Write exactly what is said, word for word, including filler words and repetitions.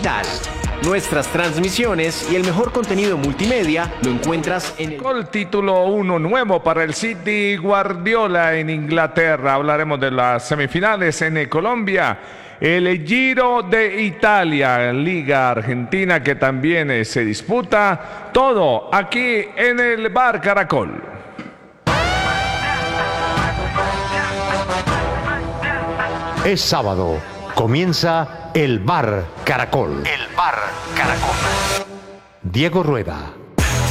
digital. Nuestras transmisiones y el mejor contenido multimedia lo encuentras en el... Con título uno nuevo para el City Guardiola en Inglaterra. Hablaremos de las semifinales en Colombia. El Giro de Italia, Liga Argentina que también eh, se disputa. Todo aquí en el Bar Caracol. Es sábado. Comienza el Bar Caracol. El Bar Caracol. Diego Rueda.